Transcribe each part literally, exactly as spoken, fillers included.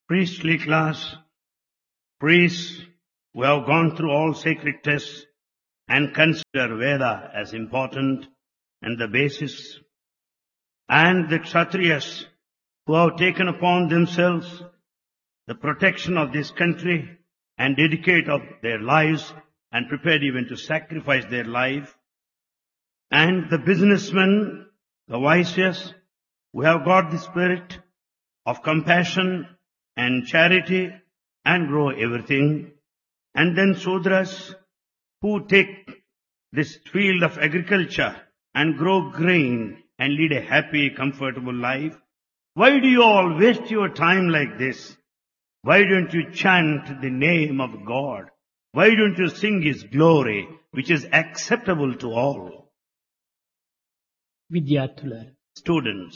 priestly class, priests who have gone through all sacred tests and consider Veda as important and the basis, and the Kshatriyas who have taken upon themselves the protection of this country and dedicate of their lives and prepared even to sacrifice their life, and the businessmen, the Vaishyas, who have got the spirit of compassion and charity and grow everything, and then Sudras who take this field of agriculture and grow grain and lead a happy, comfortable life. Why do you all waste your time like this? Why don't you chant the name of God? Why don't you sing His glory, which is acceptable to all? విద్యార్థులారా, Students,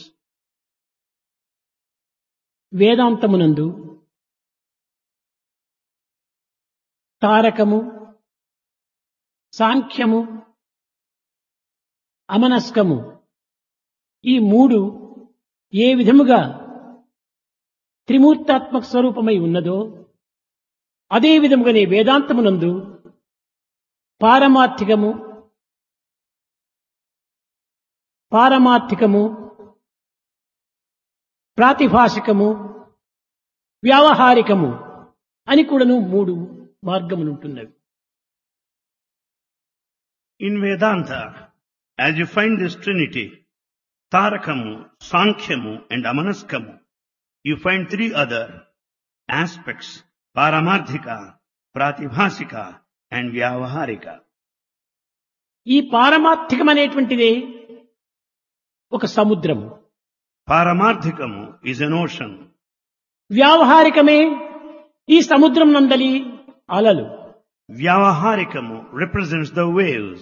వేదాంతమునందు తారకము, సాంఖ్యము, అమనస్కము ఈ మూడు ఏ విధముగా త్రిమూర్తాత్మక స్వరూపమై ఉన్నదో అదే విధముగానే వేదాంతమునందు పారమార్థికము, పారమార్థికము, ప్రాతిభాషికము, వ్యావహారికము అని కూడాను మూడు మార్గములుంటున్నవి. in Vedanta, as you find this trinity, Tarakamu, Sankhyamu and Amanaskamu, you find three other aspects, Paramarthika, Pratibhasika and Vyavaharika. ఈ పారమార్థికం అనేటువంటిదే ఒక సముద్రము, Paramarthikamu is an ocean. వ్యావహారికమే ఈ సముద్రం నందలి అలలు. Vyavaharikamu represents the waves.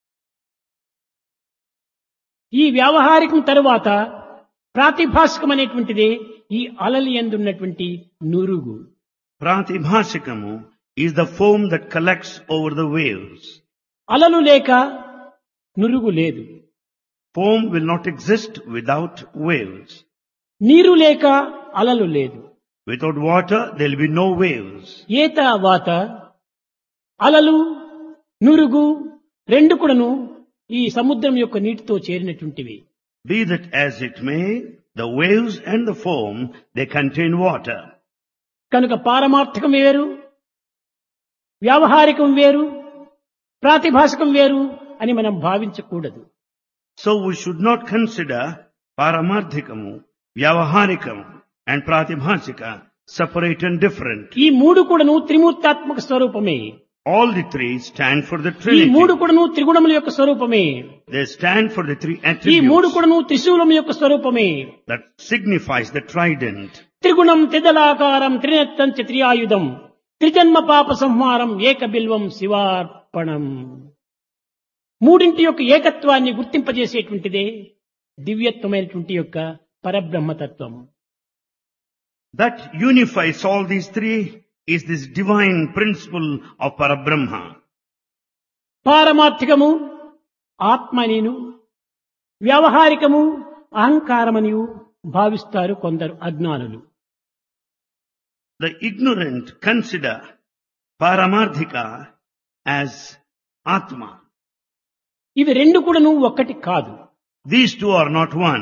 ఈ వ్యావహారికం తరువాత ప్రాతిభాషికం అనేటువంటిదే ఈ అలలి యందున్నటువంటి నురుగు. Pratibhasikamu is the foam that collects over the waves. అలలు లేక నురుగు లేదు, Foam will not exist without waves. నీరు లేక అలలు లేదు. Without water, there will be no waves. ఏత వాత అలలు నురుగు రెండు కూడాను ఈ సముద్రం యొక్క నీటితో చేరినటువంటివి. Be that as it may, the waves and the foam, they contain water. కనుక పారమార్థికం వేరు, వ్యావహారికం వేరు, ప్రాతిభాషికం వేరు అని మనం భావించకూడదు. So we should not consider Paramarthikamu, Vyavaharikamu and Pratibhasika separate and different. ఈ మూడు కూడాను త్రిమూర్తాత్మక స్వరూపమే. All the three stand for the ఈ మూడు Trinity. కూడాను త్రిగుణముల యొక్క స్వరూపమే. They stand for the three ఈ మూడు attributes కూడాను త్రిశూలం యొక్క స్వరూపమే. that signifies the trident. త్రిగుణం త్రిదలాకారం త్రినేత్రం చ త్రియాయుధం త్రిజన్మ పాప సంహారం ఏక బిల్వం శివార్పణం. మూడింటి యొక్క ఏకత్వాన్ని గుర్తింపజేసేటువంటిదే దివ్యత్వమైనటువంటి యొక్క పరబ్రహ్మతత్వం. That unifies all these three is this divine principle of Parabrahma. పారమార్థికము ఆత్మనిను, వ్యావహారికము అహంకారమనియు భావిస్తారు కొందరు అజ్ఞానులు. The ignorant consider Paramarthika as Atma. ఇవి రెండు కూడాను ఒక్కటి కాదు. These two are not one.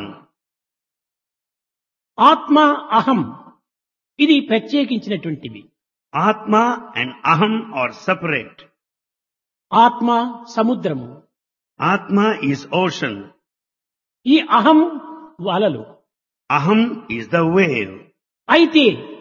ఆత్మ అహం ఇది ప్రత్యేకించినటువంటివి. Atma and Aham are separate. ఆత్మ సముద్రము, Atma is ocean. ఈ అహం అలలు. Aham is the wave. అయితే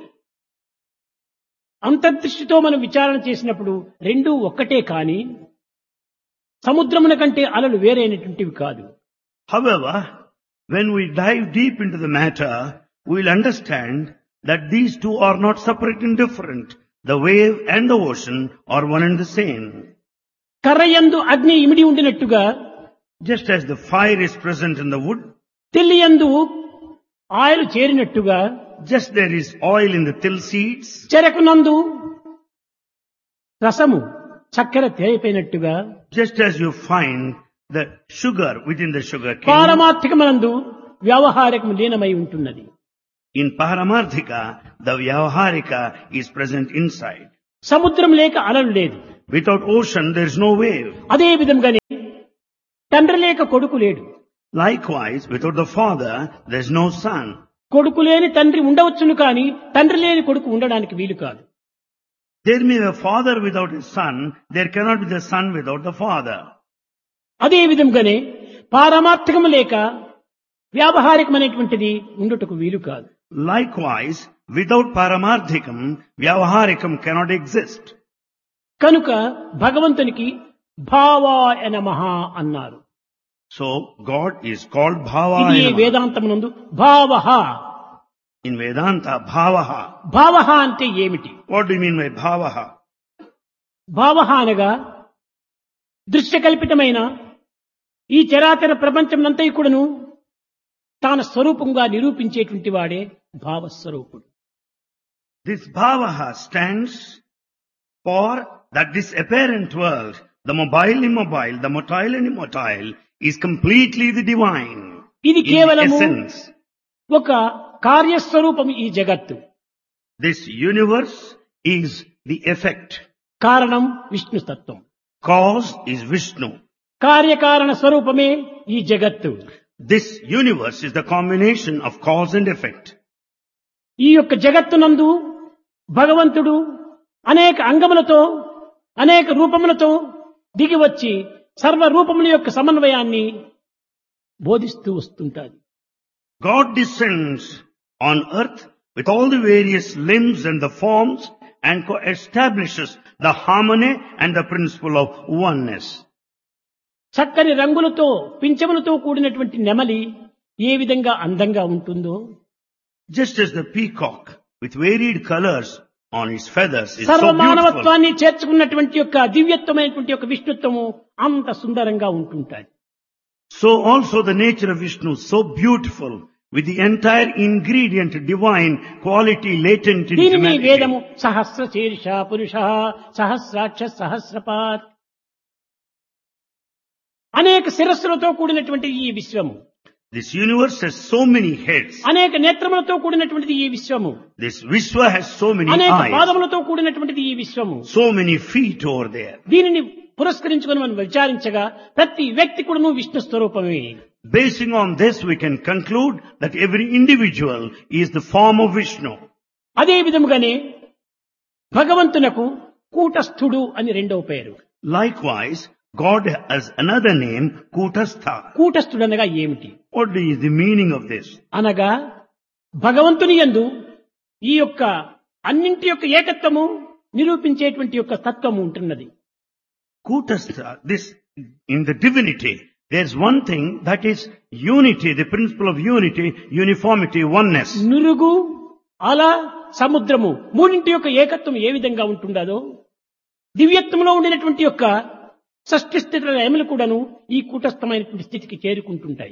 అంతర్దృష్టితో మనం విచారణ చేసినప్పుడు రెండూ ఒక్కటే కాని సముద్రమున కంటే అలలు వేరైనటువంటివి కాదు. However, when we dive deep into the matter, we will understand that these two are not separate and different. The wave and the ocean are one and the same. కర్రయందు అగ్ని ఇమిడి ఉండినట్టుగా Just as the fire is present in the wood, తెల్లియందు ఆయలు చేరినట్టుగా just there is oil in the till seeds, చెరకునందు రసము చక్కెర తేలిపోయినట్టుగా just as you find the sugar within the sugar cane, పారమార్థికమనందు వ్యావహారికము లీనమై ఉంటున్నది. In Paramarthika, the Vyavaharika is present inside. సముద్రం లేక అలలు లేదు. Without ocean, there is no wave. అదే విధంగానే తండ్రి లేక కొడుకు లేడు. Likewise, without the father, there is no son. కొడుకు లేని తండ్రి ఉండవచ్చును కానీ తండ్రి లేని కొడుకు ఉండడానికి వీలు కాదు. There may be a father without a son, there cannot be the son without the father. అదే విధంగానే పారమార్థకము లేక వ్యావహారికమైనటువంటిది ఉండుటకు వీలు కాదు. Likewise, without Paramarthikam, Vyavaharikam cannot exist. కనుక భగవంతునికి భావాయ నమః అన్నారు. So, God is called ఇది Bhavaya. వేదాంతమునందు భావః. In Vedanta, Bhavaha. భావః అంటే ఏమిటి? What do you mean by Bhavaha? భావః అనగా దృశ్యకల్పితమైన ఈ చరాచర ప్రపంచమంతా కూడాను తాన స్వరూపంగా నిరూపించేటువంటి వాడే భావస్వరూపుడు. This Bhavaha stands for that this apparent world, the mobile immobile, the motile and immotile, is completely the divine. ఇది In the కేవలము essence, ఒక కార్యస్వరూపం ఈ జగత్తు. this universe is the effect. కారణం విష్ణు తత్వం. Cause is Vishnu. కార్యకారణ స్వరూపమే ఈ జగత్తు. This universe is the combination of cause and effect. ఈ యొక్క జగత్తునందు భగవంతుడు అనేక అంగములతో అనేక రూపములతో దిగి వచ్చి సర్వ రూపముల యొక్క సమన్వయాన్ని బోధిస్తూ వస్తుంటాడు. God descends on earth with all the various limbs and the forms and co- establishes the harmony and the principle of oneness. చక్కని రంగులతో పింఛములతో కూడినటువంటి నెమలి ఏ విధంగా అందంగా ఉంటుందో Just as the peacock with varied colors on its feathers is సర్వ so beautiful, మానవత్వాన్ని చేర్చుకున్నటువంటి యొక్క దివ్యత్వమైనటువంటి యొక్క విష్ణుత్వము అంత సుందరంగా ఉంటుంటాయి. so also the nature of Vishnu is so beautiful with the entire ingredient divine quality latent in దీనిని humanity. వేదము సహస్ర శీర్ష పురుష సహస్రాక్ష సహస్రపాత్ అనేక శిరస్సులతో కూడినటువంటి ఈ విశ్వము, This universe has so many heads. అనేక నేత్రములతో కూడినటువంటిది ఈ విశ్వము, This Vishwa has so many అనేక eyes, పాదములతో కూడినటువంటిది ఈ విశ్వము. so many feet over there. దీనిని పురస్కరించుకొని మనం విచారించగా ప్రతి వ్యక్తి కూడాను విష్ణు స్వరూపమే. Basing on this, we can conclude that every individual is the form of Vishnu. అదే విధముగానే భగవంతునకు కూటస్థుడు అని రెండవ పేరు. Likewise, God has another name, Kutastha. కూటస్థుడు అనగా ఏమిటి? What is the meaning of this? అనగా భగవంతుని యందు ఈ యొక్క అన్నింటి యొక్క ఏకత్వము నిరూపించేటువంటి యొక్క తత్వము ఉంటున్నది. Kutastha, this, in the divinity, there's one thing that is unity, the principle of unity, uniformity, oneness. నురుగు అల సముద్రము మూడింటి యొక్క ఏకత్వం ఏ విధంగా ఉంటుండదో దివ్యత్వంలో ఉండినటువంటి యొక్క షష్ఠి స్థితుల ఏమలు కూడాను ఈ కూటస్థమైనటువంటి స్థితికి చేరుకుంటుంటాయి.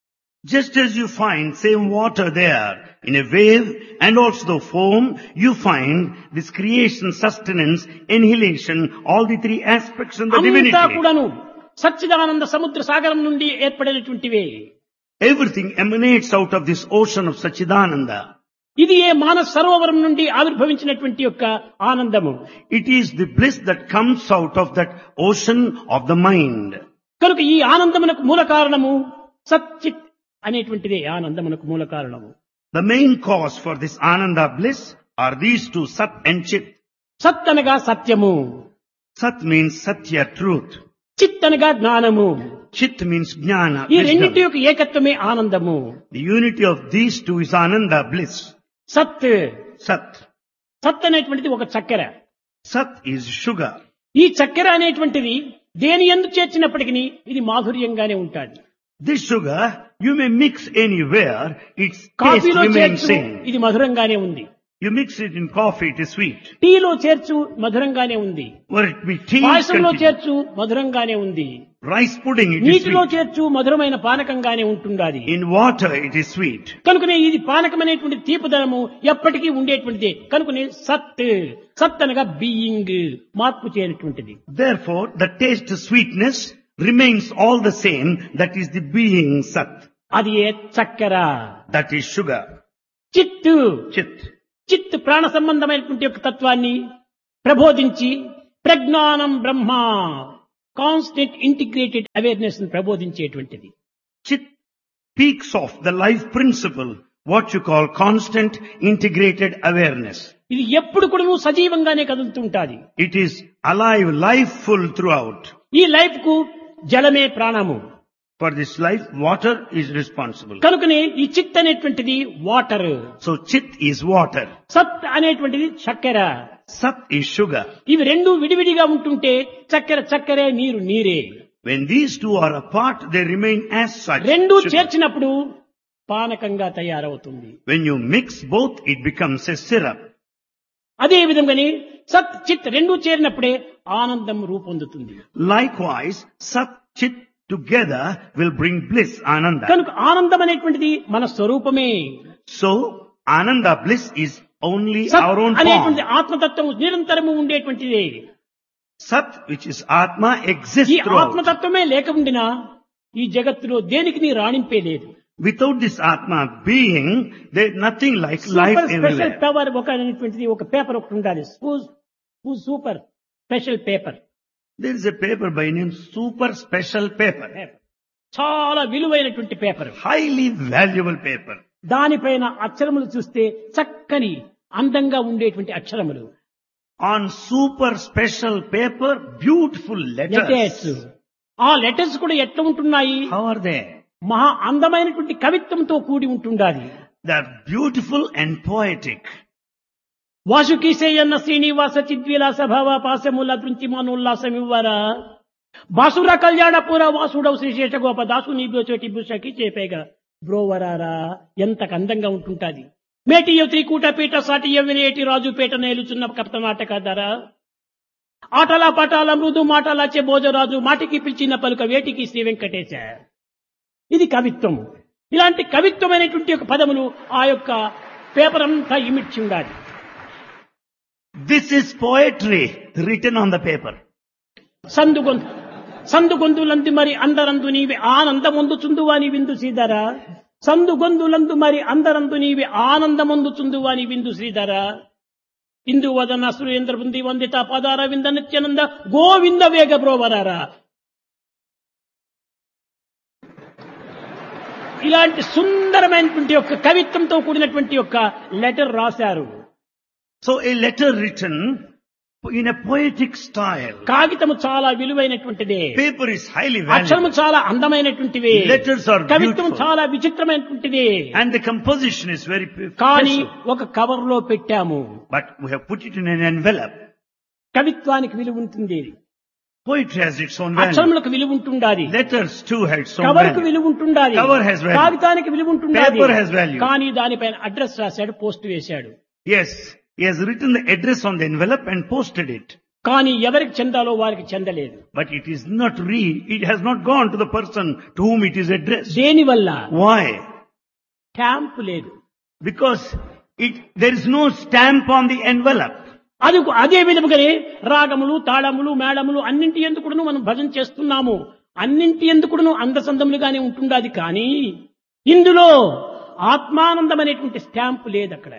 Just as you find same water there in a wave and also the foam, you find this creation, sustenance, annihilation, all the three aspects in the అంతా divinity. కూడాను సచ్చిదానంద సముద్ర సాగరం నుండి ఏర్పడినటువంటివే. Everything emanates out of this ocean of Sachidananda. ఇది ఏ మానస సరోవరం నుండి ఆవిర్భవించినటువంటి యొక్క ఆనందము. It is the bliss that comes out of that ocean of the mind. కనుక ఈ ఆనందమునకు మూల కారణము సచ్చిత్ అనేటువంటిదే ఆనందమునకు మూల కారణము. The main cause for this Ananda bliss are these two, Sat and Chit. సత్ అనగా సత్యము, Sat means Satya, truth. చిత్ అనగా జ్ఞానము. Chit means Jnana, ఈ రెండింటి wisdom. యొక్క ఏకత్వమే ఆనందము. The unity of these two is Ananda bliss. సత్ Sat. సత్ అనేటువంటిది ఒక చక్కెర. Sat is sugar. ఈ చక్కెర అనేటువంటిది దేని యందు చేర్చినప్పటికీ ఇది మాధుర్యంగానే ఉంటాది. This sugar, you may mix anywhere, its taste కాఫీలో remains చేర్చు same. ఇది మధురంగానే ఉంది. You mix it in coffee, it is sweet. టీలో చేర్చు మధురంగానే ఉంది. Or it be tea, పాయసంలో continue. చేర్చు మధురంగానే ఉంది. Rice pudding, it is నీటిలో sweet. చేర్చు మధురమైన పానకంగానే ఉంటుండాది. In water, it is sweet. కనుకనే ఇది పానకమైనటువంటి తీపుదనము ఎప్పటికీ ఉండేటువంటిదే. కనుకనే సత్ సత్ అనగా బీయింగ్ మార్పు చేయనటువంటిది. Therefore, the taste sweetness remains all the same. That is the being Sat. అది ఏ చక్కెర. That is sugar. చిత్తు Chit. చిత్ ప్రాణ సంబంధమైనటువంటి యొక్క తత్వాన్ని ప్రబోధించి ప్రజ్ఞానం బ్రహ్మ కాన్స్టెంట్ ఇంటిగ్రేటెడ్ అవేర్నెస్ ని ప్రబోధించేటువంటిది. Chit speaks of the life principle, what you call constant integrated awareness. ఇది ఎప్పుడు కూడా నువ్వు సజీవంగానే కదులుతుంటాది. It is alive, lifeful throughout. ఈ లైఫ్ కు జలమే ప్రాణము. For this life, water is responsible. కనుకనే ఈ చిత్ అనేటువంటిది water, So Chit is water. సత్ అనేటువంటిది చక్కెర. Sat is sugar. ఇవి రెండు విడివిడిగా ఉంటుంటే చక్కెర చక్కెరే, నీరు నీరే. When these two are apart, they remain as such. రెండు sugar. చేర్చినప్పుడు పానకంగా తయారవుతుంది. When you mix both, it becomes a syrup. అదే విధంగానే సత్ చిత్ రెండు చేరినప్పుడే ఆనందం రూపొందుతుంది. Likewise, Sat, Chit together will bring bliss, Ananda. కనుక ఆనందం అనేటువంటిది మన స్వరూపమే. So, Ananda, bliss is only సత్ our own అనేటువంటి form. ఆత్మతత్వం నిరంతరము ఉండేటువంటిదే. Sat, which is Atma, exists ఈ throughout. ఆత్మతత్వమే లేక ఉండినా ఈ జగత్తులో దేనికి నీ రాణింపే లేదు. Without this Atma being, there is nothing like life super special everywhere. Power ఒక అనేటువంటిది ఒక పేపర్ ఒకటి ఉండాలి. Super special paper, There is a paper by name Super Special Paper. చాలా విలువైనటువంటి పేపర్. Highly valuable paper. దానిపైన అక్షరములు చూస్తే చక్కని అందంగా ఉండేటువంటి అక్షరములు. On super special paper, beautiful letters. letters. ఆ లెటర్స్ కూడా ఎట్లా ఉంటున్నాయి? How are they? మహా అందమైనటువంటి కవిత్వంతో కూడి ఉంటుండాలి. They are beautiful and poetic. వాసుకీసేయన్న Srinivasa చిద్విలాస భావ పాశముల దృంచి మనోల్లాసమివ్వరా బాసుర కళ్యాణపుర వాసుడవు శ్రీశేష గోప దాసు నీ చోటి భూషకి చేపేగా బ్రోవరారా ఎంత అందంగా ఉంటుంటాది. మేటియ త్రికూట పీట సాటియ వినేటి రాజుపేట నేలుచున్న కప్త నాటక ధర ఆటల పటాల మృదు మాటలాచే భోజరాజు మాటికి పిలిచిన పలుక వేటికి శ్రీ వెంకటేశ. ఇది కవిత్వం. ఇలాంటి కవిత్వమైనటువంటి యొక్క పదములు ఆ యొక్క పేపర్ అంతా ఇమిడ్చి ఉండాలి. This is poetry written on the paper. సందుగొందు సందుగొందులందు మరి అందరందు నీవి ఆనందముందు చుందువాని విందు శ్రీధర సందుగొందులందు మరి అందరందు నీవి ఆనందముందు చుందువాని విందు శ్రీధర ఇందు వదన సురేంద్ర బుంది వందిత పదార వింద నిత్యానంద గోవింద వేగ బ్రోవరారా. ఇలాంటి సుందరమైనటువంటి యొక్క కవిత్వంతో కూడినటువంటి యొక్క లెటర్ రాశారు. So a letter written in a poetic style. కాగితము చాలా విలువైనటువంటిదే. Paper is highly అక్షరము valuable. చాలా అందమైనటువంటివి. Letters are కవిత్వం beautiful. చాలా విచిత్రమైనటువంటిది. And the composition is very కానీ special. ఒక కవర్ లో పెట్టాము. But we have put it in an envelope. కవిత్వానికి విలువ ఉంటుంది. Poetry has its own value. అక్షరములకు విలువ ఉంటుండాలి. Letters too have its own cover కు value. విలువ ఉంటుండాలి. Cover has value. కాగితానికి విలువ ఉంటుండాలి. Paper has value. కానీ దానిపైన అడ్రస్ రాశాడు, పోస్ట్ వేశాడు. Yes, he has written the address on the envelope and posted it. కానీ ఎవరికి చెందాలో వారికి చెందలేదు. But it is not re, it has not gone to the person to whom it is addressed. దేనివల్ల? Why? Stamp లేదు. Because it, there is no stamp on the envelope. అది అదే విధముగానే రాగములు తాళములు మేళములు అన్నింటి ఎందుకును మనం భజన చేస్తున్నాము. అన్నింటి ఎందుకును అందసందములుగానే ఉంటుండాది. కానీ ఇందులో ఆత్మానందం అనేటువంటి స్టాంప్ లేదు అక్కడ.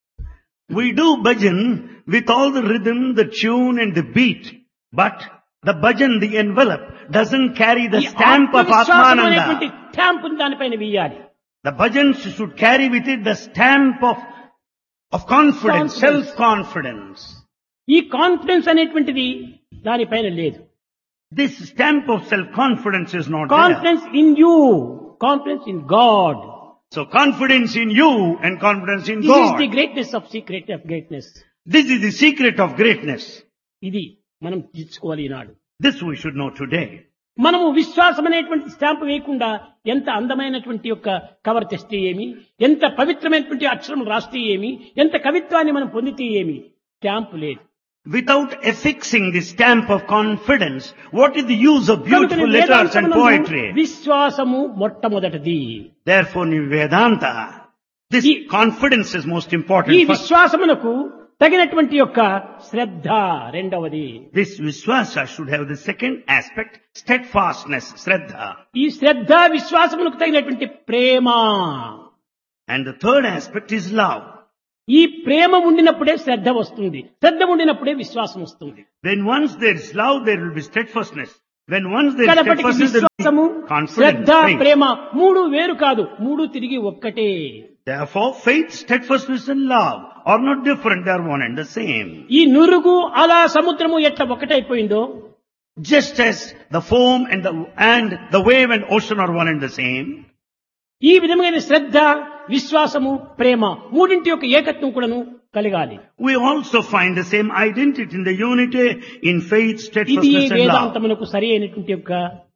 We do bhajan with all the rhythm, the tune and the beat. But the bhajan, the envelope, doesn't carry the ఈ stamp of ఆత్మవిశ్వాసం అనేటువంటి Atmananda. స్టాంప్ దానిపైన వేయాలి. The bhajan should carry with it the stamp of, of confidence, Confidence. self-confidence. ఈ confidence అనేటువంటిది దానిపైన లేదు. This stamp of self-confidence is not there. Confidence in you, confidence in God. So confidence in you and confidence in this is God. The greatness of secret of greatness. This is the secret of greatness. ఇది మనం తీసుకోవాలి ఈనాడు. This we should know today. మనము విశ్వాసం అనేటువంటి stamp వేయకుండా ఎంత అందమైనటువంటి యొక్క కవర్ తెస్తే ఏమి, ఎంత పవిత్రమైనటువంటి అక్షరం రాస్తే ఏమి, ఎంత కవిత్వాన్ని మనం పొందితే ఏమి, స్టాంప్ లేదు. Without affixing the stamp of confidence, what is the use of beautiful కనుకనే letters and వేదాంతమునందు poetry? విశ్వాసము మొట్టమొదటిది. Therefore, in Vedanta, this ఈ- confidence is most ఈ important. First, విశ్వాసమునకు తగినటువంటి యొక్క శ్రద్ధ రెండవది. this Viswasa should have the second aspect, steadfastness, Shraddha. ఈ శ్రద్ధ విశ్వాసమునకు తగినటువంటి ప్రేమ. And the third aspect is love. ఈ ప్రేమ ఉండినప్పుడే శ్రద్ధ వస్తుంది, శ్రద్ధ ఉండినప్పుడే విశ్వాసం వస్తుంది. When once there is love, there will be steadfastness. When once there is కాబట్టి steadfastness, there విశ్వాసము, will be confidence, Shraddha, faith. ప్రేమ మూడు వేరు కాదు, మూడు తిరిగి ఒక్కటే. Therefore, faith, steadfastness and love are not different, they are one and the same. ఈ నురుగు అలా సముద్రము ఎట్లా ఒకటైపోయిందో, Just as the foam and the, and the wave and ocean are one and the same, ఈ విధమైన శ్రద్ధ, విశ్వాసము, ప్రేమ మూడింటి యొక్క ఏకత్వం కూడాను కలగాలి. we also find the same identity in the unity in faith, ఇది steadfastness and love. వేదాంతమునకు సరి అయినటువంటి యొక్క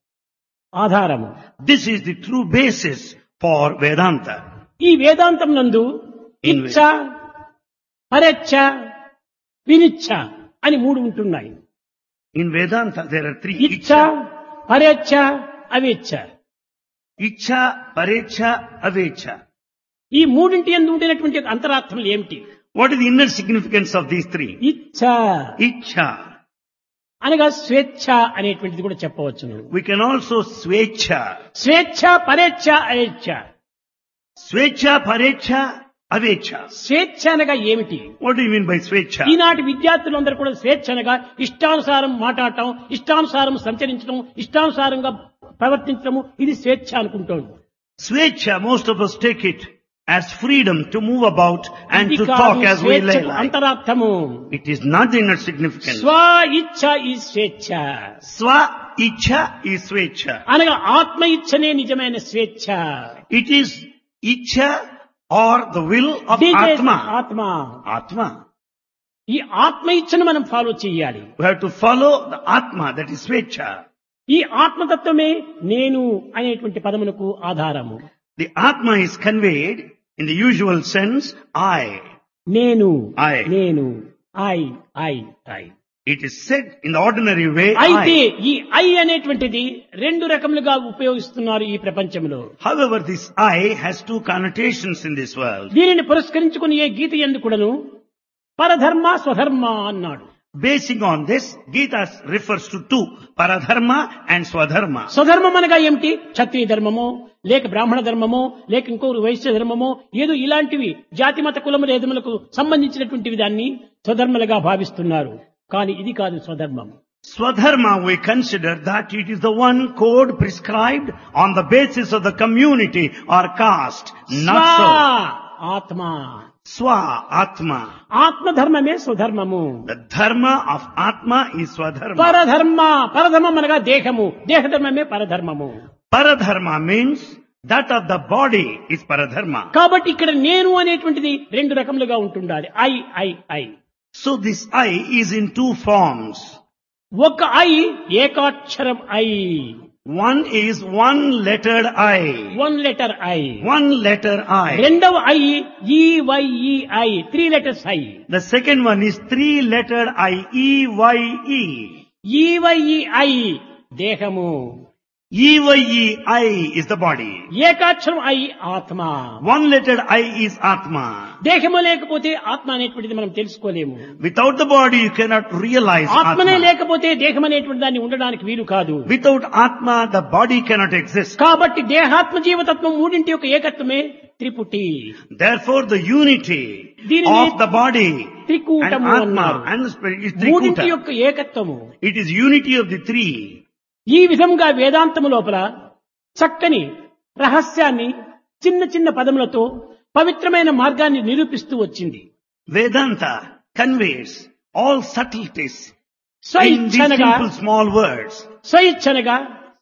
ఆధారము. This is the true basis for Vedanta. ఈ వేదాంతం నందు In ఇచ్ఛ, పరేచ్ఛ, వినిచ్ఛ అని మూడు ఉంటున్నాయి. In Vedanta, there are three. ఇచ్ఛ, పరేచ్ఛ, అవేచ్ఛ. Ichha, Parecha, Avecha. ఈ మూడింటి యందు ఉండేటువంటి అంతరార్థములు ఏమిటి? What is the inner significance of these three? ఇచ్ఛ Ichha. అనగా స్వేచ్ఛ అనేటువంటిది కూడా చెప్పవచ్చు. We can also Svecha. స్వేచ్ఛ, పరేచ్ఛ, అవేచ్ఛ. Svecha, Parecha, Avecha. స్వేచ్ఛ అనగా ఏమిటి? What do you mean by Svecha? ఈనాటి విద్యార్థులందరూ కూడా స్వేచ్ఛ అనగా ఇష్టానుసారం మాట్లాడటం, ఇష్టానుసారం సంచరించడం, ఇష్టానుసారంగా ప్రవర్తించడము, ఇది స్వేచ్ఛ అనుకుంటాం. Svecha, most of us take it as freedom to move about and ఇది to కాదు talk as we స్వేచ్ఛకు like. అంతరార్థము. It is not the inner significance. స్వ ఇచ్ఛ ఈ స్వేచ్ఛ Swa Ichha is Svecha. అనగా ఆత్మ ఇచ్ఛనే నిజమైన స్వేచ్ఛ. It is Ichha or the will of This is Atma. ఆత్మ. Atma. ఈ ఆత్మ ఇచ్ఛను మనం ఫాలో చేయాలి. We have to follow the Atma, that is Svecha. ఈ ఆత్మతత్వమే నేను అనేటువంటి పదమునకు ఆధారము. The Atma is conveyed in the usual sense, I. నేను, I. నేను, I, I, I. It is said in the ordinary way, అయితే I. ఈ I అనేటువంటిది రెండు రకములుగా ఉపయోగిస్తున్నారు ఈ ప్రపంచంలో. However, this I has two connotations in this world. దీనిని పురస్కరించుకుని ఏ గీత యందు కూడాను పరధర్మ, స్వధర్మ అన్నాడు. Basing on this, Gita refers to two, Paradharma and Swadharma. స్వధర్మం అనగా ఏమిటి? క్షత్రియ ధర్మమో, లేక బ్రాహ్మణ ధర్మమో, లేక ఇంకొకరు వైశ్య ధర్మమో, ఏదో ఇలాంటివి జాతి మత కులములకు సంబంధించినటువంటివి దాన్ని స్వధర్మలుగా భావిస్తున్నారు. కానీ ఇది కాదు స్వధర్మం. Swadharma, we consider that it is the one code prescribed on the basis of the community or caste. Not so. ఆత్మ, Swa, Atma. ఆత్మధర్మమే స్వధర్మము. The dharma of Atma is Swadharma. పరధర్మ, పరధర్మం అనగా దేహము, దేహధర్మమే పరధర్మము. Paradharma means that of the body is Paradharma. కాబట్టి ఇక్కడ నేను అనేటువంటిది రెండు రకములుగా ఉంటుండాలి. I, I, I. So this I is in two forms. ఒక I ఏకాక్షరం I, One is one lettered I. One letter I. One letter I. రెండవ I ఈ why ఈ I, three letters I. The second one is three lettered I. E Y E. ఈ why ఈ I దేహము, E Y E I is the body. ఏకాక్షరం I ఆత్మ. One lettered I is Atma. దేహము లేకపోతే ఆత్మ అనేటువంటిది మనం తెలుసుకోలేము. Without the body you cannot realize ఆత్మనే Atma. లేకపోతే దేహం అనేటువంటి దాన్ని ఉండడానికి వీలు కాదు. Without Atma the body cannot exist. కాబట్టి దేహాత్మ జీవతత్వం మూడింటి యొక్క ఏకత్వమే త్రిపుటి. Therefore the unity దీనిని of the body and త్రికూటము Atma అన్నారు. and the spirit is మూడింటి Trikuta. యొక్క ఏకత్వము. It is unity of the three. ఈ విధంగా వేదాంతము లోపల చక్కని రహస్యాన్ని చిన్న చిన్న పదములతో పవిత్రమైన మార్గాన్ని నిరూపిస్తూ వచ్చింది. Vedanta conveys all subtleties in these స్వయిచ్ఛనగా, simple small words. స్వయిచ్ఛనగా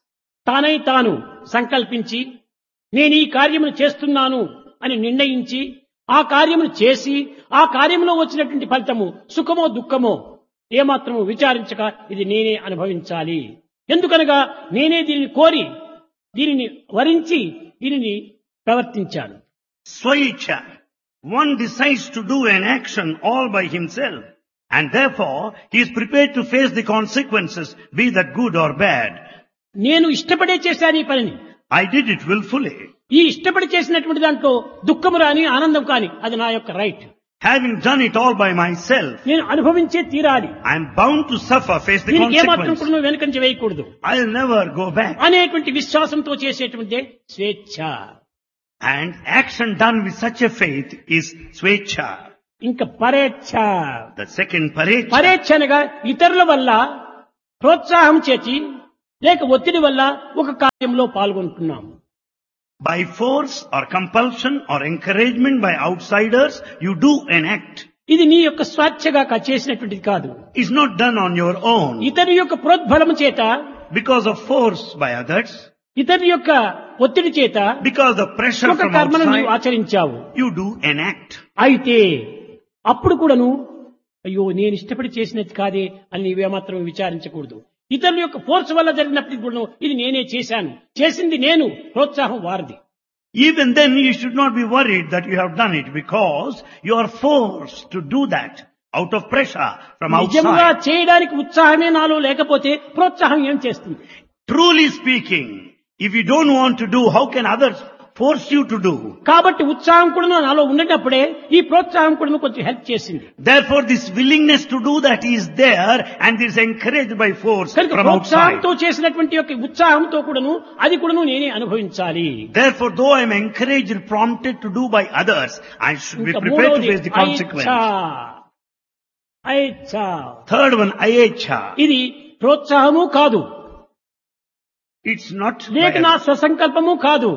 తానై తాను సంకల్పించి నేను ఈ కార్యమును చేస్తున్నాను అని నిర్ణయించి ఆ కార్యమును చేసి ఆ కార్యంలో వచ్చినటువంటి ఫలితము సుఖమో దుఃఖమో ఏమాత్రము విచారించక ఇది నేనే అనుభవించాలి. ఎందుకనగా నేనే దీనిని కోరి దీనిని వరించి దీనిని ప్రవర్తించాను. Swaicha. One decides to do an action all by himself and therefore he is prepared to face the consequences, be that good or bad. నేను ఇష్టపడే చేశాను ఈ పనిని. I did it willfully. ఈ ఇష్టపడి చేసినటువంటి దాంట్లో దుఃఖము రాని ఆనందం కాని అది నా యొక్క right. Having done it all by myself, నేను అనుభవించే తీరాలి. I am bound to suffer, face the దీనికి ఏమాత్రం consequences. కూడా నువ్వు వెనకంజ వేయకూడదు I will never go back. అనేటువంటి విశ్వాసంతో చేసేటువంటి స్వేచ్ఛ. And action done with such a faith is swecha. ఇంకా పరేచ్ఛ. The second parecha. పరేచ్ఛ అనగా ఇతరుల వల్ల ప్రోత్సాహం చేసి లేక ఒత్తిడి వల్ల ఒక కార్యంలో పాల్గొంటున్నాం. By force or compulsion or encouragement by outsiders, you do an act. ఇది నీ యొక్క స్వేచ్ఛగా చేసినటువంటిది కాదు. It's not done on your own. ఇతని యొక్క ప్రోద్బలము చేత, Because of force by others, ఇతని యొక్క ఒత్తిడి చేత because the pressure ఒక from కర్మను నీవు outside, ఆచరించావు. you do an act. అయితే అప్పుడు కూడాను అయ్యో నేను ఇష్టపడి చేసినది కాదే అని నీవేమాత్రం విచారించకూడదు. ఇతరుల యొక్క ఫోర్స్ వల్ల జరిగినప్పటికీ కూడా ఇది నేనే చేశాను, చేసింది నేను, ప్రోత్సాహం వారిది. Even then you should not be worried that you have done it, because you are forced to do that out of pressure from నిజంగా outside. చేయడానికి ఉత్సాహమే నాలో లేకపోతే ప్రోత్సాహం ఏం చేస్తుంది? Truly speaking, if you don't want to do, how can others force you to do? కాబట్టి ఉత్సాహం కూడా నాలో ఉండేటప్పుడే ఈ ప్రోత్సాహం కూడా కొంచెం హెల్ప్ చేసింది. Therefore this willingness to do that is there, and is encouraged by force కనుక from outside. ప్రోత్సాహంతో చేసినటువంటి యొక్క ఉత్సాహంతో కూడాను అది కూడాను నేనే అనుభవించాలి. Therefore, though I am encouraged, prompted to do by others, I should be ఇంకా prepared to మూడవది face the consequence. ఐచ్ఛ. ఐచ్ఛ. Third one, ayecha. ఇది ప్రోత్సాహము కాదు, It's not లేక by, నా స్వసంకల్పము కాదు.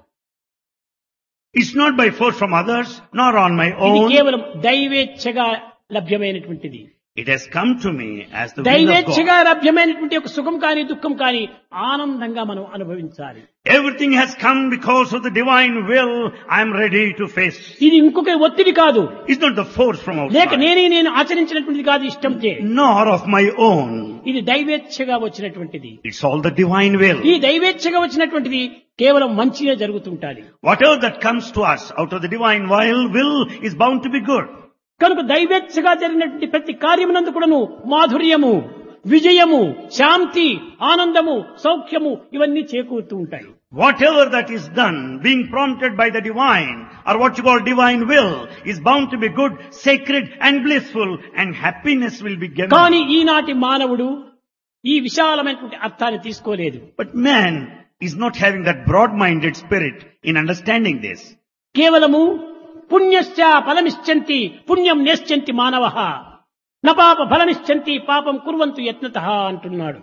it's not by force from others, nor on my ఇది own. కేవలం దైవేచ్ఛగా లభ్యమైనటువంటిది. It has come to me as the will of దైవేచ్ఛగా God. లభ్యమైనటువంటి ఒక సుఖం కానీ దుఃఖం కానీ ఆనందంగా మనం అనుభవించాలి. Everything has come because of the divine will. I am ready to face. ఇది ఇంకొక ఒత్తిడి కాదు, It's not the force from లేక outside, నేనే నేను ఆచరించినటువంటిది కాదు ఇష్టంచే. nor of my own. ఇది దైవేచ్ఛగా వచ్చినటువంటిది. It's all the divine will. ఈ దైవేచ్ఛగా వచ్చినటువంటిది కేవలం మంచిగా జరుగుతుంటాది. Whatever that comes to us out of the divine will, will is bound to be good. కనుక దైవేచ్ఛగా జరిగినటువంటి ప్రతి కార్యమునందు కూడాను మాధుర్యము, విజయము, శాంతి, ఆనందము, సౌఖ్యము ఇవన్నీ చేకూరుతూ ఉంటాయి. Whatever that is done, being prompted by the divine, or what you call divine will, is bound to be good, sacred and blissful, and happiness will be given. కానీ ఈనాటి మానవుడు ఈ విశాలమైనటువంటి అర్థాన్ని తీసుకోలేదు. But man is not having that broad-minded spirit in understanding this. కేవలము పుణ్యశ్చ ఫలమిశ్చంతి పుణ్యం నేశ్చంతి మానవః న పాప ఫలమిశ్చంతి పాపం కుర్వంతు యత్నతః అంటున్నాడు.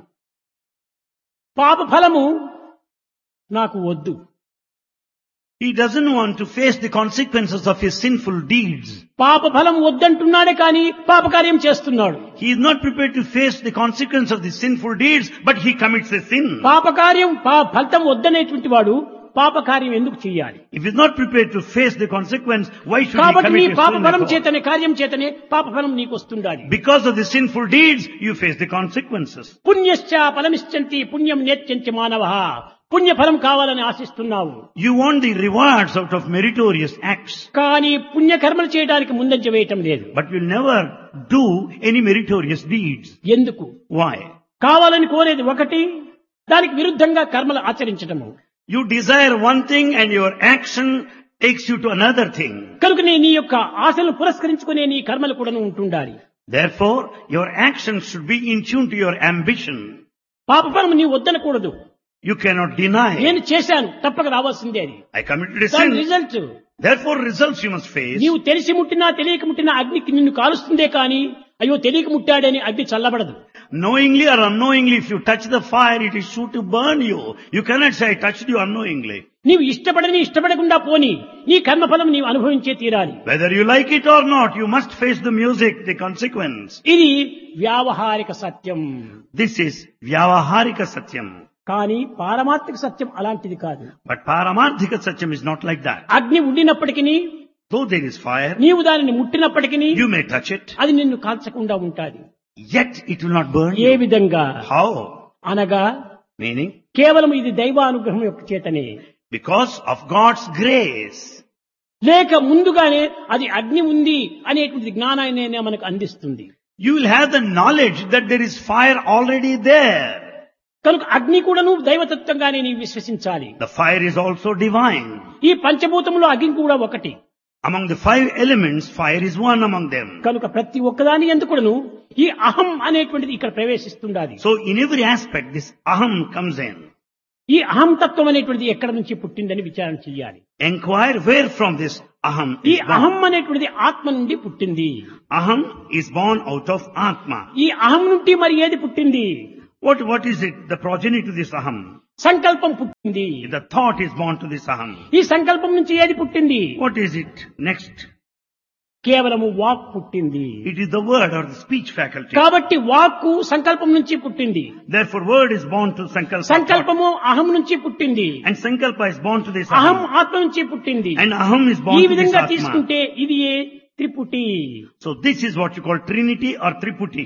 పాప ఫలము నాకు వద్దు. He doesn't want to face the consequences of his sinful deeds. పాప ఫలం వద్దంటున్నాడే కానీ పాపకార్యం చేస్తున్నాడు. He is not prepared to face the consequence of the sinful deeds, but he commits a sin. పాపకార్యం పా- ఫలితం వద్దనేటువంటి వాడు పాపకార్యం ఎందుకు చేయాలి? If he is not prepared to face the consequence, why should he కాబట్టి నీ commit a పాప sin ఫలం at all? చేతనే కార్యం చేతనే పాప ఫలం నీకు వస్తుండాలి. Because of the sinful deeds, you face the consequences. పుణ్యశ్చ ఫలమిశ్చంతి పుణ్యం నేత్యంతి మానవః పుణ్యఫలం కావాలని ఆశిస్తున్నావు. You want the rewards out of meritorious acts, కానీ పుణ్యకర్మలు చేయడానికి ముందంజ వేయటం లేదు. but you'll never do any meritorious deeds. ఎందుకు? Why? కావాలని కోరేది ఒకటి, దానికి విరుద్ధంగా కర్మలు ఆచరించటము. You desire one thing and your action takes you to another thing. కనుక నీ నీ యొక్క ఆశలు పురస్కరించుకునే నీ కర్మలు కూడా ఉంటుండాలి. Therefore, your actions should be in tune to your ambition. పాపఫలం నీ వద్దనకూడదు. You cannot deny. నేను చేశాను తప్పక రావాల్సిందే అది. I committed a దాని sin. Result Therefore, results you must face. నీవు తెలిసి ముట్టినా తెలియక ముట్టినా అగ్నికి నిన్ను కాలుస్తుందే కానీ అయ్యో తెలియక ముట్టాడని అగ్ని చల్లబడదు. Knowingly or unknowingly, if you touch the fire, it is sure to burn you. You cannot say, I touched you unknowingly. నీవు ఇష్టపడని ఇష్టపడకుండా పోని నీ కర్మఫలం నీవు అనుభవించే తీరాలి. Whether you like it or not, you must face the music, the consequence. ఇది వ్యావహారిక సత్యం. This is Vyavaharika Satyam. కానీ పారమార్థిక సత్యం అలాంటిది కాదు. But Paramarthika Satyam is not like that. అగ్ని ఉండినప్పటికీ Though there is fire, నీవు దానిని ముట్టినప్పటికీ you may touch it, అది నిన్ను కాల్చకుండా ఉంటాది. yet it will not burn A you. విధంగా How? అనగా Meaning, కేవలం ఇది దైవానుగ్రహం యొక్క చేతనే, because of God's grace. లేక ముందుగానే అది అగ్ని ఉంది అనేటువంటి జ్ఞానాన్ని మనకు అందిస్తుంది. You will have the knowledge that there is fire already there. కనుక అగ్ని కూడాను దైవతత్వంగానే నీవు విశ్వసించాలి. The fire is also divine. ఈ పంచభూతంలో అగ్ని కూడా ఒకటి. Among the five elements, fire is one among them. కనుక ప్రతి ఒక్కదాని ఎందుకును ఈ అహం అనేటువంటిది ఇక్కడ ప్రవేశిస్తుండాలి. So in every aspect, this aham comes in. ఈ అహంతత్వం అనేటువంటిది ఎక్కడ నుంచి పుట్టిందని విచారణ చెయ్యాలి. Inquire where from this aham ఈ is born. అహం అనేటువంటిది ఆత్మ నుండి పుట్టింది. Aham is born out of Atma. ఈ అహం నుండి మరి ఏది పుట్టింది? What, what is it? The progeny to this aham. సంకల్పం పుట్టింది. The thought is born to this aham. ఈ సంకల్పం నుంచి ఏది పుట్టింది? What is it? Next. కేవలము వాక్ పుట్టింది. It is the word or the speech faculty. కాబట్టి వాక్కు సంకల్పం నుంచి పుట్టింది. Therefore word is born to sankalpa. సంకల్పము అహం నుంచి పుట్టింది. And sankalpa is born to this అహం aham. ఆత్మ నుంచి పుట్టింది. And aham is born ఈ to this విధంగా atma. తీసుకుంటే ఇది ఏ త్రిపుటి. So this is what you call Trinity or Triputi.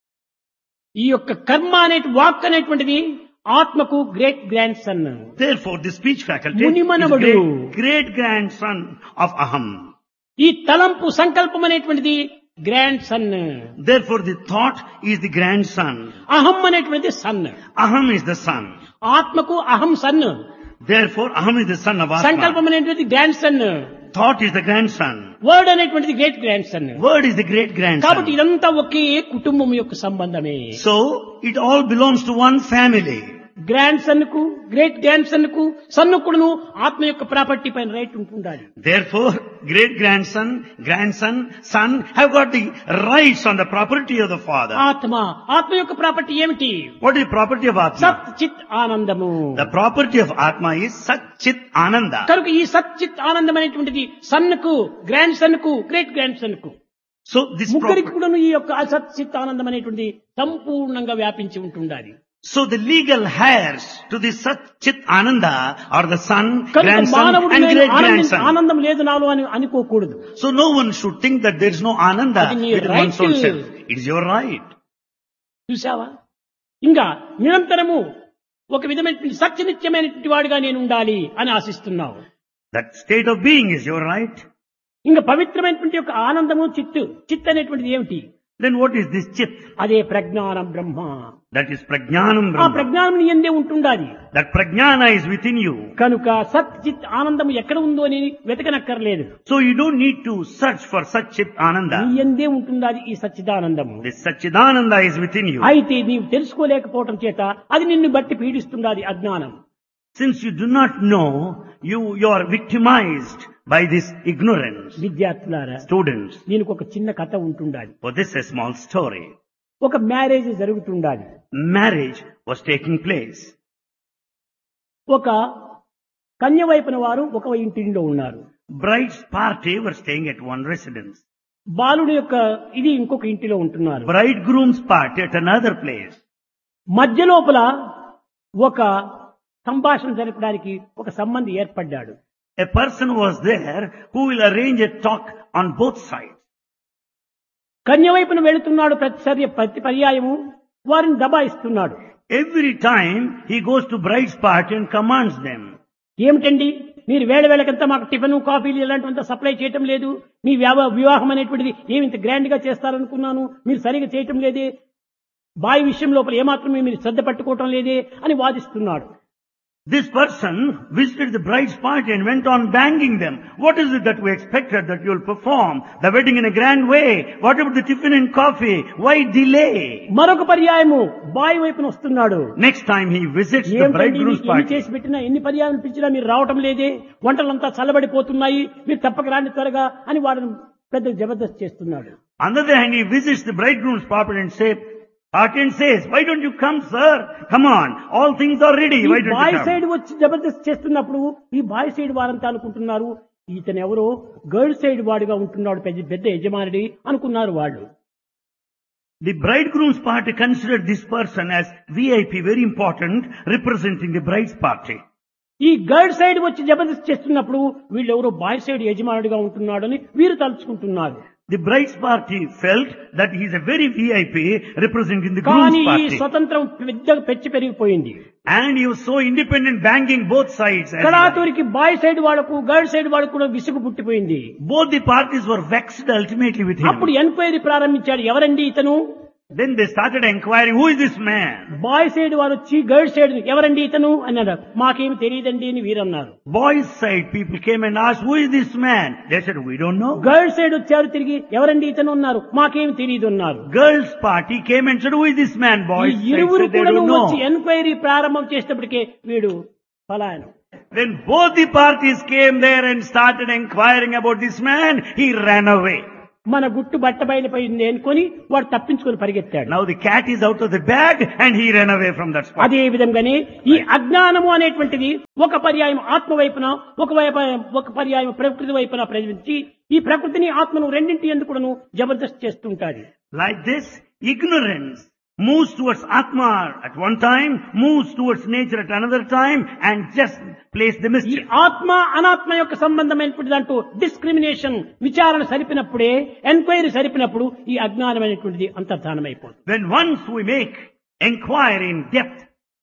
ఈ యొక్క కర్మ అనే వాక్ అనేటువంటిది ఆత్మకు great grand son. Therefore the speech faculty is మునిమనవడు. great, great grandson of aham. ఈ తలంపు సంకల్పం అనేటువంటిది grand son. Therefore the thought is the grandson. అహం అనేటువంటిది sun. Aham is the son. ఆత్మకు అహం sun. Therefore aham is the son of Atma. సంకల్పం అనేటువంటిది grand son. Thought is the grandson. Word అనేటువంటిది great grand son. Word is the great కాబట్టి grandson. ఇదంతా ఒకే కుటుంబం యొక్క సంబంధమే. So it all belongs to one family. Grand son కు great grand son కు సన్నుకుడును ఆత్మ యొక్క ప్రాపర్టీ పైన రైట్ ఉంటుండాలి. Therefore great grandson, grandson, son have got the rights on the property of the father. ఆత్మ ఆత్మ యొక్క ప్రాపర్టీ ఏమిటి? What is property of Atma? సత్ చిత్ ఆనందము. The property of Atma is Sat Chit Ananda. కనుక ఈ సత్ చిత్ ఆనందం అనేటువంటిది సన్నుకు గ్రాండ్ సన్ కు గ్రేట్ గ్రాండ్ సన్ కు So this ముగ్గురికి property. కూడాను ఈ యొక్క అసత్ చిత్ ఆనందం అనేటువంటిది సంపూర్ణంగా వ్యాపించి ఉంటుండాలి. So the legal heirs to this Sat Chit Ananda are the son, కనుక grandson మానవుడు and నేను great ఆనందం grandson. ఆనందం లేదు నాలో అని అనుకోకూడదు. So no one should think that there is no Ananda అది నీ within one's right. own self. It is your right. చూసావా? ఇంకా నిరంతరము ఒక విధమైనటువంటి సత్యనిత్యమైనటువంటి వాడిగా నేను ఉండాలి అని ఆశిస్తున్నావు. That state of being is your right. ఇంకా పవిత్రమైనటువంటి యొక్క ఆనందము చిత్తు. చిత్ అనేటువంటిది ఏమిటి? Then what is this Chit? అదే ప్రజ్ఞానం బ్రహ్మ. That is Prajnanam ఆ Brahma. ప్రజ్ఞానం నీ యందే ఉంటుండాలి. That Prajnana is within you. కనుక సత్ చిత్ ఆనందం ఎక్కడ ఉందో అని వెతకనక్కర్లేదు. So you don't need to search for Sat Chit నీ Ananda. యందే ఉంటుండాలి ఈ సచ్చిదానందము. This Satchidananda is within you. అయితే నీవు తెలుసుకోలేకపోవటం చేత అది నిన్ను బట్టి పీడిస్తుండాలి అజ్ఞానం. Since you do not know, you, you are victimized by this ignorance. విద్యార్థులారా, Students, దీనికి ఒక చిన్న కథ ఉంటుండాలి. for this a small story. ఒక marriage జరుగుతుండాలి. Marriage was taking place. ఒక కన్య వైపున వారు ఒక ఇంటిలో ఉన్నారు. Bride's party were staying at one residence. బాలుడి యొక్క ఇది ఇంకొక ఇంటిలో ఉంటున్నారు. Bridegroom's party at another place. మధ్య లోపల ఒక సంభాషణ జరపడానికి ఒక సంబంధి ఏర్పడ్డాడు. A person was there who will arrange a talk on both sides. కన్య వైపున వెళుతున్నాడు ప్రతిసారి ప్రతి పర్యాయము వారిని దబాయిస్తున్నాడు. Every time he goes to bride's party and commands them. ఏమిటండి మీరు వేళ వేళకంతా మాకు టిఫిన్ కాఫీలు ఇలాంటివంతా సప్లై చేయటం లేదు. మీ వ్యవ వివాహం అనేటువంటిది ఏమి ఇంత గ్రాండ్ గా చేస్తారనుకున్నాను, మీరు సరిగా చేయటం లేదే, బాయి విషయం లోపల ఏమాత్రమే మీరు శ్రద్ధ పట్టుకోవటం లేదే అని వాదిస్తున్నాడు. This person visited the bride's party and went on banging them. What is it that we expected that you will perform the wedding in a grand way? What about the tiffin and coffee? Why delay? మరొక పర్యాయము బాయి వైపున వస్తున్నాడు. Next time he visits the ఏమిటండి bridegroom's ఎన్ని party. చేసి పెట్టినా ఎన్ని పర్యాయం పిలిచినా మీరు రావటం లేదే, వంటలంతా చల్లబడిపోతున్నాయి, మీరు తప్పక రాండి త్వరగా అని వారిని పెద్ద జబర్దస్త్ చేస్తున్నాడు. On the other hand, he visits the bridegroom's party and say, party and says, why don't you come, sir? Come on, all things are ready. ఈ Why don't bye you come? Side వచ్చి జబర్దస్త్ చేస్తున్నప్పుడు ఈ bye side వారంతా అనుకుంటున్నారు ఇతను ఎవరో girl side వాడిగా ఉంటున్నాడు, పెద్ద పెద్ద యజమానుడి అనుకున్నారు వాళ్ళు. The bridegroom's party considered this person as V I P, very important, representing the bride's party. ఈ గర్ల్ సైడ్ వచ్చి జబర్దస్త్ చేస్తున్నప్పుడు వీళ్ళు ఎవరో బాయ్ సైడ్ యజమానుడిగా ఉంటున్నాడు అని వీరు తలుచుకుంటున్నారు. The bride's party felt that he is a very V I P representing the కానీ groom's ఈ party. స్వతంత్రం పెద్దగా పెంచి పెరిగిపోయింది. And he was so independent, banging both sides. as well. కళాతురికి bye side వాళ్ళకు గర్ల్ సైడ్ వాళ్ళకు కూడా విసుగు పుట్టిపోయింది. Both the parties were vexed ultimately with him. అప్పుడు ఎంక్వైరీ ప్రారంభించాడు. ఎవరండి ఇతను, Then they started inquiring, who is this man? Bye side వారు వచ్చి గర్ల్ సైడ్ ఎవరండి ఇతను అన్నాడు. మాకేమి తెలియదండి అని వీరన్నారు. Boys' side people came and asked, who is this man? They said, we don't know. Girl side వచ్చారు తిరిగి ఎవరండి ఇతను అన్నారు. మాకేమి తెలియదు అన్నారు. Girls' party came and said, who is this man? Boys' ఈ side ఇరువురు said, they కూడా don't వచ్చి know. ఎంక్వైరీ ప్రారంభం చేసేటప్పటికే వీడు పలాయనం. When both the parties came there and started inquiring about this man, he ran away. మన గుట్టు బట్ట బయలుపోయింది అనుకొని వాడు తప్పించుకొని పరిగెత్తాడు. Now the cat is out of the bag and he ran away from that spot. అదే విధంగానే ఈ అజ్ఞానము అనేటువంటిది ఒక పర్యాయం ఆత్మ వైపున ఒక వైపు ఒక పర్యాయం ప్రకృతి వైపున ప్రవేశించి ఈ ప్రకృతిని ఆత్మను రెండింటి ఎందుకు కూడాను Jabardasth చేస్తుంటాది. Like this, ignorance moves towards Atma at one time, moves towards nature at another time, and just plays the ఈ mischief. ఆత్మ అనాత్మ యొక్క సంబంధమైనటువంటి దాంట్లో డిస్క్రిమినేషన్ విచారణ సరిపినప్పుడే ఎంక్వైరీ సరిపినప్పుడు ఈ అజ్ఞానమైనటువంటిది అంతర్ధానమైపోతుంది. When once we make inquiry in depth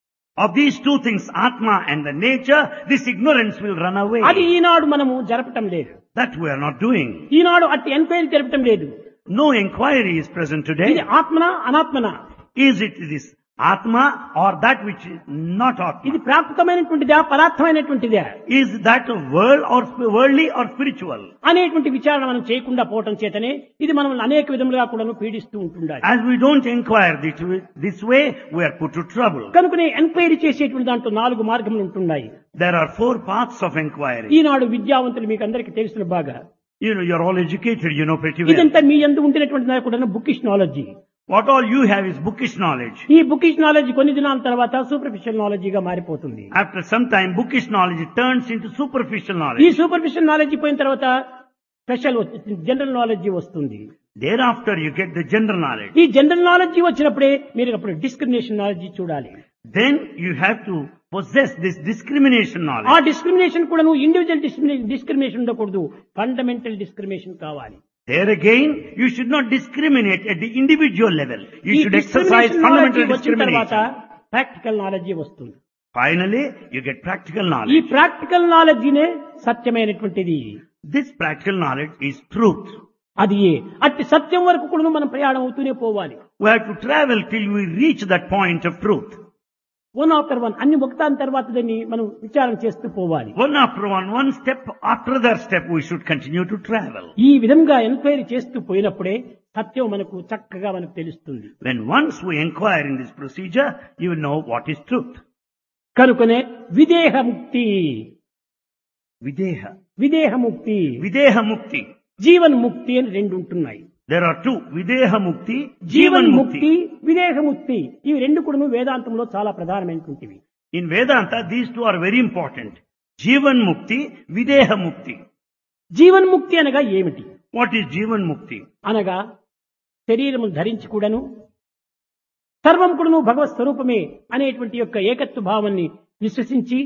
of these two things, Atma and the nature, this ignorance will run away. అది ఈనాడు మనము జరపటం లేదు. That we are not doing. ఈనాడు అట్టి ఎంక్వైరీ జరపటం లేదు. No inquiry is present ఇది today. ఆత్మనా అనాత్మనా, Is it this Atma or that which is not Atma? ఇది ప్రాకృతమైనటువంటిదా పదార్థమైనటువంటిదా Is that a world or sp- worldly or spiritual? అనేటువంటి విచారణ మనం చేయకుండా పోవటం చేతనే ఇది మనం అనేక విధములుగా కూడా పీడిస్తూ ఉంటుండాలి. As we don't inquire this way, this way, we are put to trouble. కనుకనే ఎంక్వైరీ చేసేటువంటి దాంట్లో నాలుగు మార్గములు ఉంటున్నాయి. There are four paths of inquiry. ఈనాడు విద్యావంతులు మీకు అందరికీ తెలుసిన బాగా You know, you're all educated, you know pretty well. ఇదంతా మీ యందు ఉండినటువంటి కూడా bookish knowledge. What all you have is bookish knowledge. ఈ బుకిష్ నాలెడ్జి కొన్ని దినాల తర్వాత సూపర్ఫిషియల్ నాలెడ్జిగా మారిపోతుంది. After some time, bookish knowledge turns into superficial ఈ knowledge. సూపర్ఫిషియల్ నాలెడ్జి పోయిన తర్వాత స్పెషల్ జనరల్ నాలెడ్జి వస్తుంది. Thereafter, you get the general knowledge. ఈ జనరల్ నాలెడ్జి వచ్చినప్పుడే మీరు అప్పుడు డిస్క్రిమినేషన్ నాలెడ్జి చూడాలి. Then you have to possess this discrimination ఆ knowledge. డిస్క్రిమినేషన్ కూడా నువ్వు ఇండివిజువల్ డిస్క్రిమినేషన్ ఉండకూడదు, ఫండమెంటల్ డిస్క్రిమినేషన్ కావాలి. There again, you should not discriminate at the individual level. You ఈ should exercise discrimination knowledge fundamental వచ్చిన తర్వాత discrimination. Practical knowledge వస్తుంది. Finally, you get practical ఈ knowledge. Practical నాలెడ్జినే సత్యమైనటువంటిది. This practical knowledge is truth. అది ఏ అట్టి సత్యం వరకు కూడా మనం ప్రయాణం అవుతూనే పోవాలి. We have to travel till we reach that point of truth. One after one అన్ని ఒకదాని తర్వాత దాన్ని మనం విచారణ చేస్తూ పోవాలి. One after one, one step after that step, we should continue to travel. ఈ విధంగా ఎంక్వైరీ చేస్తూ పోయినప్పుడే సత్యం మనకు చక్కగా మనకు తెలుస్తుంది. When once we inquire in this procedure, you will know what is truth. కనుకనే విదేహ ముక్తి, Videha. విదేహ ముక్తి, Videha mukti. జీవన్ ముక్తి అని రెండు ఉంటున్నాయి. There are two. Videha mukti, Jeevan Jivan ముక్తి, mukti. విదేహ ముక్తి, ఇవి రెండు కూడా వేదాంతంలో చాలా ప్రధానమైనటువంటివి. In Vedanta, these two are very important. Jivan mukti, Videha mukti. Jeevan ముక్తి అనగా ఏమిటి? What is Jivan mukti? అనగా శరీరము ధరించి కూడాను సర్వం కూడాను భగవత్ స్వరూపమే అనేటువంటి యొక్క ఏకత్వ భావాన్ని విశ్వసించి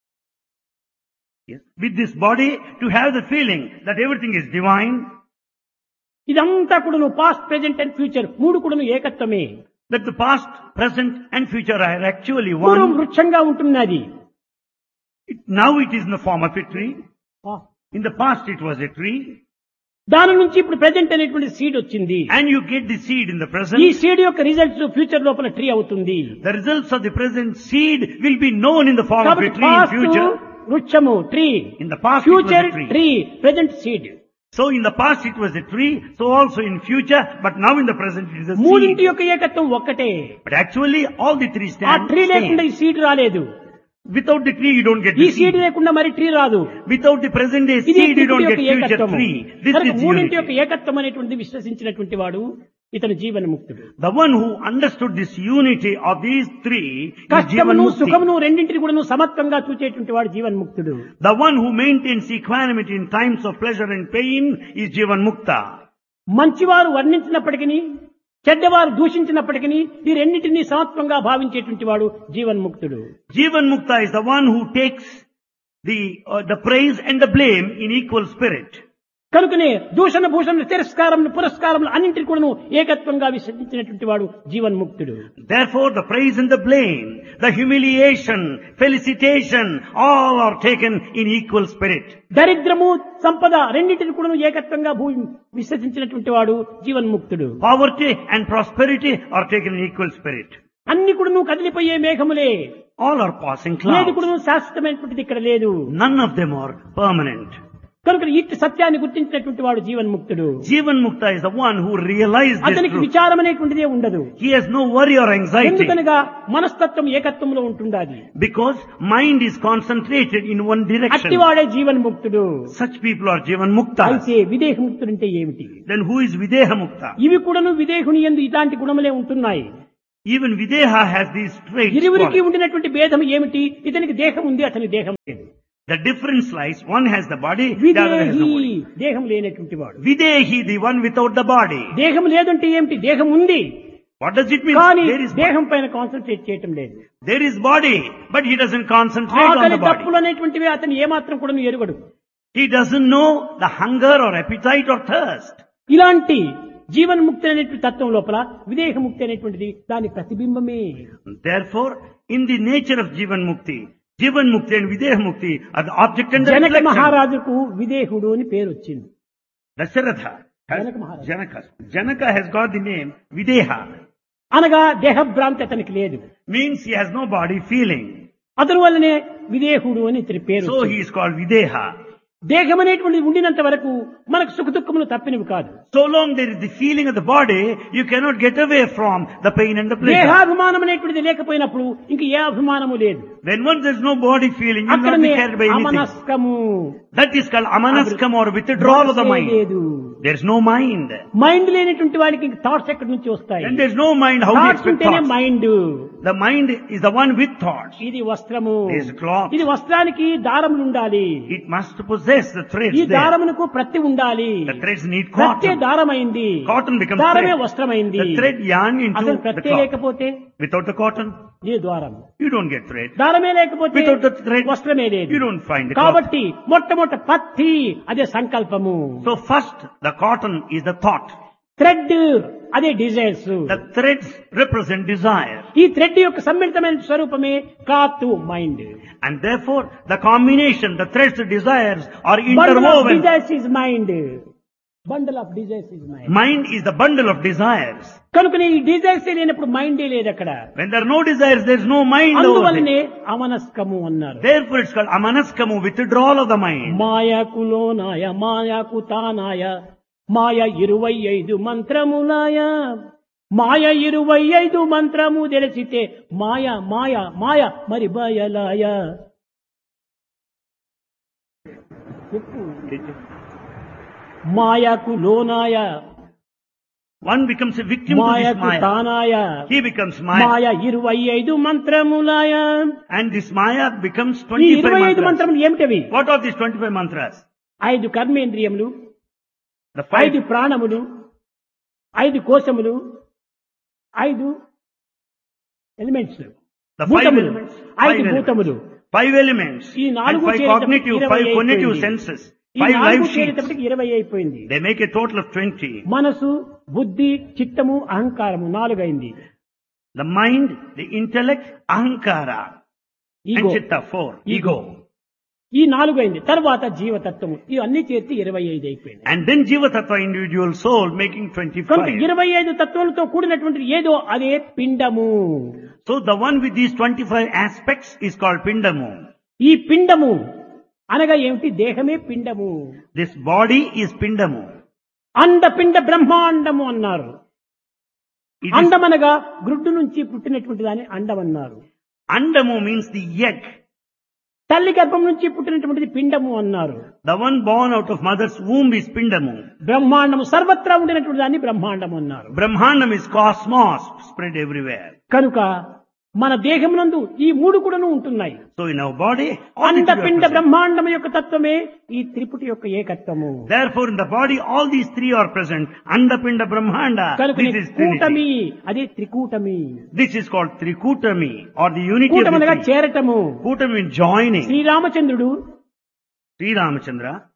Yes. With this body, to have the feeling that everything is divine, ఇదంతా కూడాను పాస్ట్ ప్రెజెంట్ అండ్ ఫ్యూచర్ మూడు కూడాను ఏకత్వమే. that the past, present and future are actually పూర్వం one. వృక్షంగా ఉంటున్నది. It, now it is in the form of a tree. In the past it was a tree. దాని నుంచి ఇప్పుడు present అనేటువంటి seed వచ్చింది. And you get the seed in the ఈ present. Seed యొక్క results future లోపల tree అవుతుంది. The results of the present seed will be known in the form of a కాబట్టి tree in పాస్ట్ future. వృక్షము tree, In the past it was future a tree. Tree, present seed. So in the past it was a tree, so also in future, but now in the present it is a మూడింటి seed. యొక్క ఏకత్వం ఒక్కటే. But actually all the three ఆ stand tree లేకుండా same. ఈ seed రాలేదు. Without the tree you don't get ఈ the seed seed. లేకుండా మరి ట్రీ రాదు. Without the present day ఇది seed you don't త్రిపుటి get యొక్క future ఏకత్వము. tree. This కనుక is మూడింటి యొక్క unity. ఏకత్వం అనేటువంటిది విశ్వసించినటువంటి వాడు ఇతను జీవన్ముక్తుడు. The one who understood this unity of these three is Jivan కష్టమును Mukti. సుఖమును రెండింటిని కూడా సమత్వంగా చూచేటువంటి వాడు జీవన్ముక్తుడు. The one who maintains equanimity in times of pleasure and pain is Jivan Mukta. మంచివారు వర్ణించినప్పటికీ చెడ్డవారు దూషించినప్పటికీ ఈ రెండింటినీ సమత్వంగా భావించేటువంటి వాడు జీవన్ముక్తుడు. Jivan Mukta is the one who takes the, uh, the praise and the blame in equal spirit. కనుకనే దూషణ భూషణ తిరస్కారం పురస్కారం అన్నింటిని కూడా ఏకత్వంగా విసర్జించినటువంటి వాడు జీవన్ముక్తుడు. Therefore the praise and the blame, the humiliation, felicitation, all are taken in equal spirit. దరిద్రము సంపద రెండింటిని కూడా ఏకత్వంగా భూ విసర్జించినటువంటి వాడు జీవన్ముక్తుడు. Poverty and prosperity are taken in equal spirit. అన్ని కూడా నువ్వు కదిలిపోయే మేఘములే. All are passing ఏది clouds. కూడా శాశ్వతమైనటువంటిది ఇక్కడ లేదు. None of them are permanent. కనుక ఇట్టి సత్యాన్ని గుర్తించినటువంటి వాడు జీవన్ముక్తుడు. Jivan Mukta is the one who realized this అతనికి truth. విచారం అనేటువంటిదే ఉండదు. He has no worry or anxiety ఎందుకనగా మనస్తత్వం ఏకత్వంలో ఉంటుండాలి. because mind is concentrated in one direction. అట్టివాడే జీవన్ముక్తుడు. Such people are Jivan Mukta. అయితే విదేహముక్తుడు అంటే ఏమిటి? Then who is Videha Mukta? ఇవి కూడాను విదేహుని యందు ఇలాంటి గుణములే ఉంటున్నాయి. Even Videha has these traits. ఇరువురికి qualities. ఉండినటువంటి భేదం ఏమిటి? ఇతనికి దేహం ఉంది, అతని దేహం లేదు. The difference lies, one has the body, the other has the విదేహి body. దేహం లేనటువంటి వాడు. Videhi, the one without the body. దేహం లేదంటే ఏమిటి? దేహం ఉంది What does it mean? కానీ There is, దేహం పైన కాన్సన్ట్రేట్ చేయటం లేదు. there is body, but he doesn't concentrate on ఆకలి the body. తప్పులు అనేటువంటివి అతను ఏమాత్రం కూడా ఎరుగడు. He doesn't know the hunger or appetite or thirst. ఇలాంటి జీవన్ముక్తి అనేటువంటి తత్వం లోపల విదేహముక్తి అనేటువంటిది దాని ప్రతిబింబమే. Therefore, in the nature of Jivan Mukti, Jivan Mukti and Videha Mukti are the object and the Janaka reflection. మహారాజుకు విదేహుడు అని పేరు వచ్చింది. Dasharatha has, Janaka Maharaj. Janaka, Janaka has got the name Videha. అనగా దేహభ్రాంతి అతనికి లేదు. Means he has no body feeling. అతని వల్లనే విదేహుడు అని ఇతని పేరు So వచ్చింది. he is called Videha. దేహం అనేటువంటిది ఉండినంత వరకు మనకు సుఖ దుఃఖములు తప్పినవి కాదు. So long there is the feeling of the body, you cannot get away from the pain and the pleasure. దేహాభిమానం అనేటువంటిది లేకపోయినప్పుడు ఇంక ఏ అభిమానము లేదు. When once there is no body feeling, you will not be అక్కడనే carried by anything. అమనస్కము. That is called amanaskam or withdrawal of the mind. లేదు. There is no mind. Mind లేనటువంటి వాడికి ఇంక థాట్స్ ఎక్కడి నుంచి వస్తాయి? When there is no mind, how do you thoughts expect ఉంటేనే thoughts? Mind. The mind is the one with thoughts. ఇది వస్త్రము. This cloth. ఇది వస్త్రానికి దారములు ఉండాలి. It must possess the threads ఈ there. దారమునకు ప్రత్తి ఉండాలి. The threads need ప్రత్తే cotton. దారమైంది. Cotton becomes దారమే thread. వస్త్రమైంది. The thread yarn into అసలు the ప్రత్తే cloth. లేకపోతే Without the cotton, ఇది ద్వారం. you don't get thread. దారమే లేకపోతే Without the thread, వస్త్రమే లేదు. you don't find the cloth. కాబట్టి మొట్టమొదట పత్తి అదే సంకల్పము. So first, the cotton is the thought. Thread అదే desires. The threads represent desire. ఈ థ్రెడ్ యొక్క సమ్మిళితమైన స్వరూపమే cloth mind. And therefore, the combination, the threads, the desires are bundle of interwoven. Desires is mind. Bundle of desires is mind. Mind is the bundle of desires. కనుక ఈ desires లేనప్పుడు మైండే లేదు అక్కడ. When there are no desires, there is no mind over అందువల్లనే there. అమనస్కము అన్నారు. Therefore, it's called amanaskamu, withdrawal of the mind. మాయాకులో నాయ మాయాకు తానాయ మాయ ఇరవై ఐదు మంత్రములాయ మాయ ఇరవై ఐదు మంత్రము తెలిసితే మాయ మాయ మాయ మరి బయలాయ. మాయకు లోనాయ One becomes a victim to this మాయకు maya. తానాయ He becomes maya. మాయ ఇరవై ఐదు మంత్రములాయ. And this maya becomes ఈ twenty-five ఇరవై ఐదు mantras. మంత్రములు ఏమిటవి? What are these twenty-five mantras? ఐదు కర్మేంద్రియములు, The five, ఐదు ప్రాణములు, ఐదు కోశములు, ఐదు elements, the five భూతములు, elements. Five ఐదు భూతములు. elements. Five elements. ఈ And నాలుగు five చేరేటప్పటికి cognitive, ఇరవై five cognitive అయిపోయింది. senses. ఈ Five నాలుగు life sheets. చేరేటప్పటికి ఇరవై అయిపోయింది. They make a total of twenty. మనసు, బుద్ధి, చిత్తము, అహంకారము నాలుగైంది. The mind, the intellect, ahankara. And ego chitta, four. Ego. Ego. ఈ నాలుగైంది. తర్వాత జీవతత్వము ఇవన్నీ చేర్చి ఇరవై ఐదు అయిపోయింది. And then Jiva Tattva, individual soul, making కనుక twenty-five. ఇరవై ఐదు తత్వాలతో కూడినటువంటి ఏదో అదే పిండము. So the one with these twenty-five aspects is called Pindamu. ఈ పిండము అనగా ఏమిటి? దేహమే పిండము. This body is Pindamu. అండపిండ బ్రహ్మాండము అన్నారు. It is, అండమనగా గ్రుడ్డు నుంచి పుట్టినటువంటి దాన్ని అండమన్నారు. Andamu means the egg. తల్లి గర్భం నుంచి పుట్టినటువంటిది పిండము అన్నారు. The one born out of mother's womb is Pindamu. బ్రహ్మాండము సర్వత్రా ఉండినటువంటి దాన్ని బ్రహ్మాండం అన్నారు. Brahmanam is cosmos, spread everywhere. కనుక మన దేహమునందు ఈ మూడు కూడాను ఉంటున్నాయి. So in our body, all the three are అండపిండ present. బ్రహ్మాండం యొక్క తత్వమే ఈ త్రిపుటి యొక్క ఏకత్వము. Therefore in the body, all these three are present. Andapinda Brahmanda. కనుక This is కూటమి Trinity. అదే త్రికూటమి. This is called Trikutami or the unity of కూటమనగా the three. చేరటము. Kutami means joining. శ్రీరామచంద్రుడు Sri Ramachandra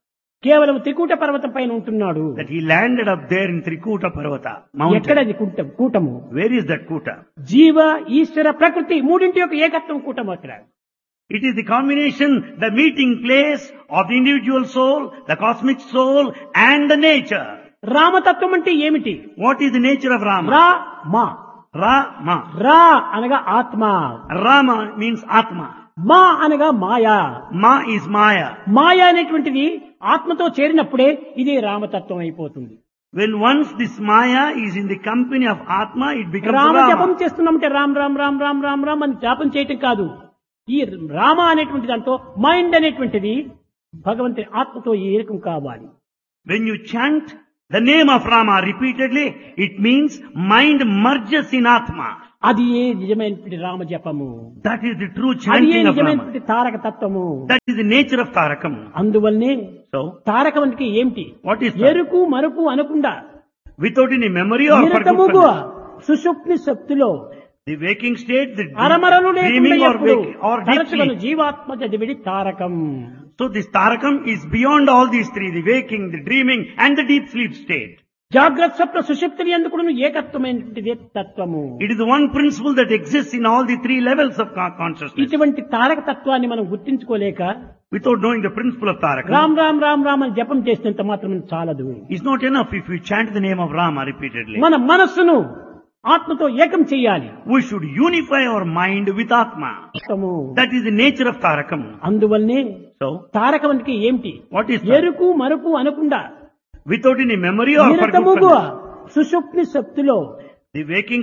కేవలం త్రికూట పర్వతం పైన ఉంటున్నాడు. that he landed up there in Trikuta Parvata mountain. ఎక్కడది కూటం కూటము? Where is that Kuta? జీవ ఈశ్వర ప్రకృతి మూడింటి యొక్క ఏకత్వం కూటం అక్కడ. It is the combination, the meeting place of the individual soul, the cosmic soul and the nature. రామతత్వం అంటే ఏమిటి? What is the nature of Rama? రా మా. Rama. రా అనగా ఆత్మ, Rama means Atma. మా అనగా మాయా. Ma is Maya. మాయా అనేటువంటిది ఆత్మతో చేరినప్పుడే ఇది రామతత్వం అయిపోతుంది. When once this Maya is in the company of Atma, it becomes Rama జపం Rama. చేస్తున్నామంటే రామ్ రామ్ రామ్ రామ్ రామ్ రామ్ అని జపం చేయటం కాదు. ఈ రామ అనేటువంటి దాంట్లో మైండ్ అనేటువంటిది భగవంతుని ఆత్మతో ఏకం కావాలి. When you chant the name of Rama repeatedly, it means mind merges in Atma. అది ఏ నిజమైనటువంటి రామ జపము, That is the true అది ఏ chanting of Rama. నిజమైనటువంటి తారక తత్వము. That is the nature of Tarakam. అందువల్లనే So, తారకం అంటే ఏమిటి? what is that? ఎరుకు మరుపు అనకుండా Without any memory or నిరతముగా forgetfulness. సుషుప్తి శక్తిలో The waking state, the అరమరలు dreaming or లేకుండా waking or deep తరచుగా sleep. జీవాత్మ చదివిడి Tarakam. So this Tarakam is beyond all these three, the waking, the dreaming and the deep sleep state. జాగ్రత్త స్వప్న సుషుప్తి ఎందుకు ఏకత్వమైనటువంటిది తత్వము. It is the one principle that exists in all the three levels of con- consciousness. ఇటువంటి తారక తత్వాన్ని మనం గుర్తించుకోలేక Without knowing the principle of Tarakam, Ram Ram Ram Ram అని జపం చేసినంత మాత్రం చాలదు. it's not enough if we chant the name of Rama repeatedly. మన మనస్సును ఆత్మతో ఏకం చేయాలి. We should unify our mind with Atma. That is the nature of Tarakam. అందువల్లనే So, తారకం అంటే ఏమిటి? what is that? ఎరుకు మరుపు అనకుండా Without any memory or నిరతముగా forgetfulness. సుషుప్తి శక్తిలో The waking